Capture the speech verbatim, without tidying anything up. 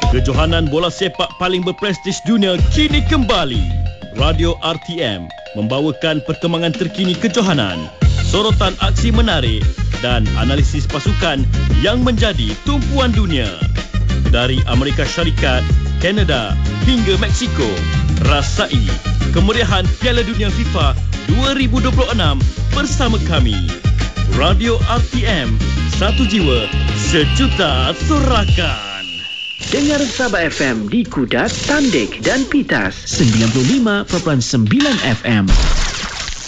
Kejohanan bola sepak paling berprestij dunia kini kembali. Radio R T M membawakan perkembangan terkini kejohanan, sorotan aksi menarik dan analisis pasukan yang menjadi tumpuan dunia. Dari Amerika Syarikat, Kanada hingga Meksiko, rasai kemeriahan Piala Dunia FIFA dua ribu dua puluh enam bersama kami. Radio R T M, satu jiwa, sejuta sorakan. Dengar Sabah F M di Kudat, Tandik dan Pitas. sembilan puluh lima perpuluhan sembilan F M.